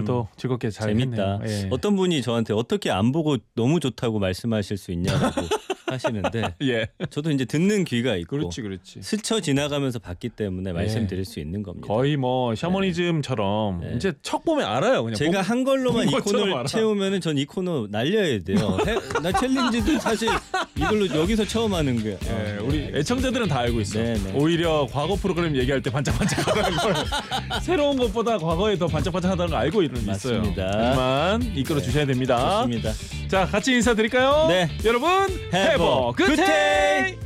오늘도 즐겁게 잘 재밌다. 했네요. 예. 어떤 분이 저한테 어떻게 안 보고 너무 좋다고 말씀하실 수 있냐고 하시는데 예. 저도 이제 듣는 귀가 있고 그렇지. 스쳐 지나가면서 봤기 때문에 말씀드릴 수 있는 겁니다. 거의 뭐 셔머니즘처럼 네. 이제 척 보면 알아요. 그냥 제가 한 걸로만 이 것처럼 코너를 알아. 채우면은 전 이 코너 날려야 돼요. 나 챌린지도 사실 이걸로 여기서 처음 하는 거야. 예, 우리 애청자들은 다 알고 있어. 네네. 오히려 과거 프로그램 얘기할 때 반짝반짝하다는 걸 새로운 것보다 과거에 더 반짝반짝하다는 걸 알고 있어요. 맞습니다. 하지만 이끌어 주셔야 됩니다. 좋습니다. 자, 같이 인사드릴까요? 네. 여러분, Have a good day!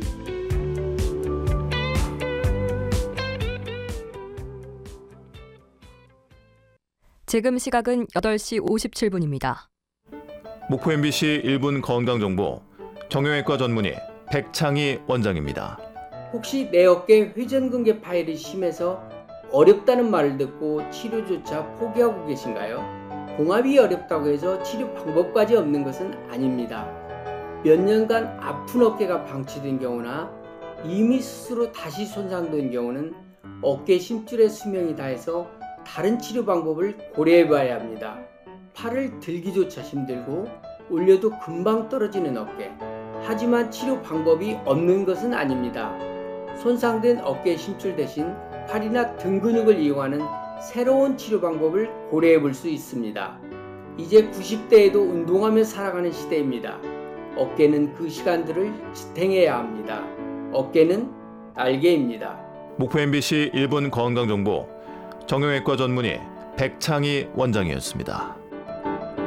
지금 시각은 8시 57분입니다. 목포 MBC 1분 건강정보 정형외과 전문의 백창희 원장입니다. 혹시 내 어깨 회전근개 파열이 심해서 어렵다는 말을 듣고 치료조차 포기하고 계신가요? 공합이 어렵다고 해서 치료 방법까지 없는 것은 아닙니다. 몇 년간 아픈 어깨가 방치된 경우나 이미 스스로 다시 손상된 경우는 어깨 심줄의 수명이 다해서 다른 치료 방법을 고려해 봐야 합니다. 팔을 들기조차 힘들고 올려도 금방 떨어지는 어깨. 하지만 치료 방법이 없는 것은 아닙니다. 손상된 어깨 심줄 대신 팔이나 등 근육을 이용하는 새로운 치료 방법을 고려해 볼 수 있습니다. 이제 90대에도 운동하며 살아가는 시대입니다. 어깨는 그 시간들을 지탱해야 합니다. 어깨는 날개입니다. 목포 MBC 1분 건강정보 정형외과 전문의 백창희 원장이었습니다.